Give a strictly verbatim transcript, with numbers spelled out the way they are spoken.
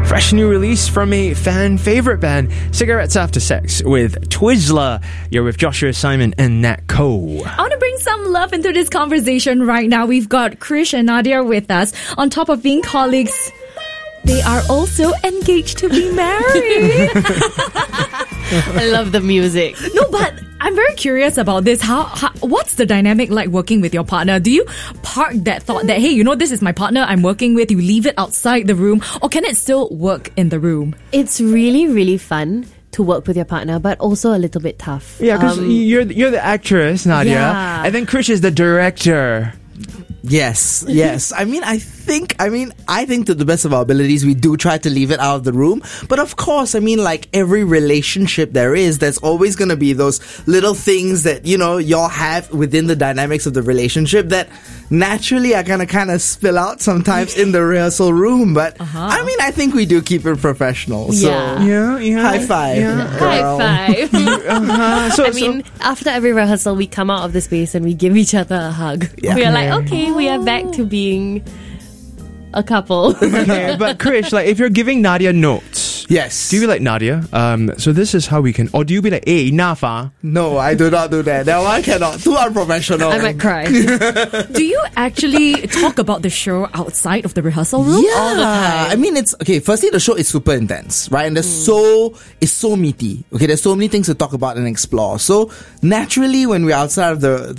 Fresh new release from a fan favorite band, Cigarettes After Sex, with Twizzler. You're with Joshua Simon and Nat Cole. I want to bring some love into this conversation right now. We've got Krish and Nadia with us. On top of being colleagues, they are also engaged to be married. I love the music. No, but I'm very curious about this. How, how what's the dynamic like working with your partner? Do you park that thought that, hey, you know, this is my partner I'm working with, you leave it outside the room, or can it still work in the room? It's really, really fun to work with your partner, but also a little bit tough. Yeah, because Um, you're you're the actress, Nadia, Yeah. and then Krish is the director. Yes, yes. I mean, I think, I mean, I think to the best of our abilities, we do try to leave it out of the room. But of course, I mean, like every relationship there is, there's always going to be those little things that, you know, y'all have within the dynamics of the relationship that naturally are going to kind of spill out sometimes in the rehearsal room. But I mean, I think we do keep it professional. So, Yeah. Yeah, yeah. high five. Yeah. girl. High five. Uh-huh. So, I mean, after every rehearsal, we come out of the space and we give each other a hug. Yeah. We are like, okay, we are back to being a couple. so okay, but Krish, like if you're giving Nadia notes, Yes. do you be like, Nadia, um, so this is how we can, or do you be like, hey, enough, ah? No, I do not do that. That one cannot. Too unprofessional. I might cry. Do you actually talk about the show outside of the rehearsal room? Yeah, all the time. I mean, it's okay. Firstly, the show is super intense, right? And there's so it's so meaty. Okay, there's so many things to talk about and explore. So naturally, when we're outside of the